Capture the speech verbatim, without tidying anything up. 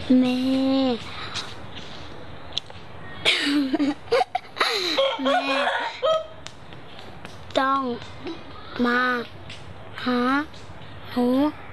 แม่แม่ต้องมาหาหนู